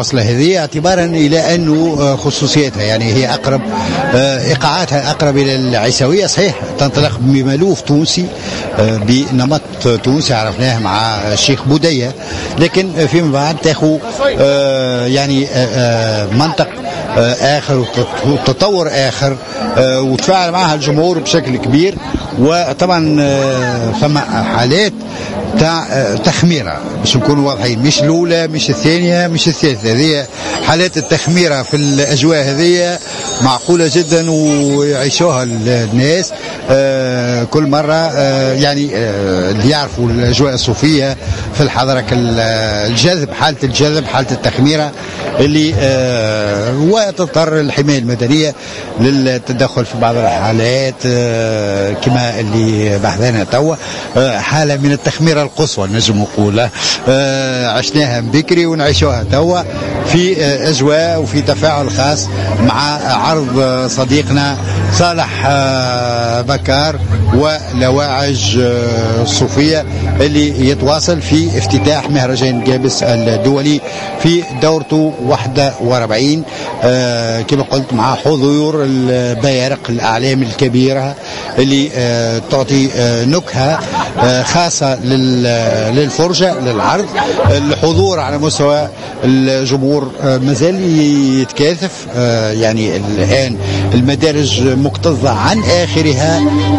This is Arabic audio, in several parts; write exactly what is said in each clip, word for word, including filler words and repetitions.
الوصلة هذه، اعتبارا إلى أنه خصوصيتها يعني هي أقرب إيقاعاتها أقرب إلى العيسوية. صحيح تنطلق بمألوف تونسي بنمط تونسي عرفناه مع الشيخ بودية، لكن فيما بعد تاخذ يعني منطق آخر وتطور آخر وتفاعل معها الجمهور بشكل كبير. وطبعا فما حالات تاع تخميرة باش نكونوا واضحين، مش الأولى مش الثانية مش الثالثة، هذه حالات التخميرة في الأجواء هذه معقولة جدا ويعيشوها الناس كل مرة. يعني اللي يعرفوا الأجواء الصوفية في الحضرة الجذب، حالة الجذب، حالة التخميرة اللي وتضطر الحماية المدنية للتدخل في بعض الحالات كما اللي بحثنا توا، حالة من التخميرة القصوى نجم نقول عشناها من بكري ونعيشوها توا في أجواء وفي تفاعل خاص مع عرض صديقنا صالح بكار ولواعج الصوفية اللي يتواصل في افتتاح مهرجان جابس الدولي في دورته واحد وأربعين كما قلت، مع حضور البيارق الأعلام الكبيرة اللي تعطي نكهة خاصة للفرجة للعرض. الحضور على مستوى الجمهور مازال يتكاثف، يعني الآن المدارج مكتظة عن آخرها،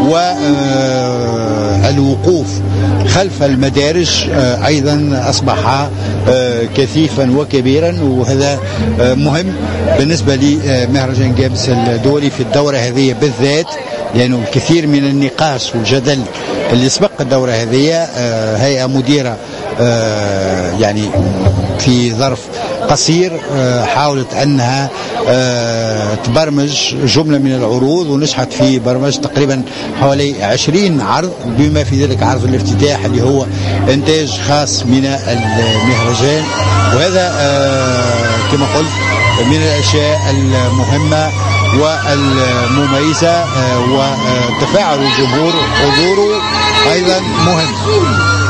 والوقوف خلف المدارج أيضا أصبح كثيفا وكبيرا، وهذا مهم بالنسبة لمهرجان جابس الدولي في الدورة هذه بالذات، لأنه الكثير من النقاش والجدل اللي سبق الدورة هذه هيئة مديرة يعني في ظرف قصير حاولت أنها تبرمج جملة من العروض، ونجحت في برمج تقريبا حوالي عشرين عرض، بما في ذلك عرض الافتتاح اللي هو إنتاج خاص من المهرجان. وهذا كما قلت من الأشياء المهمة والمميزة، وتفاعل الجمهور حضوره أيضا مهم.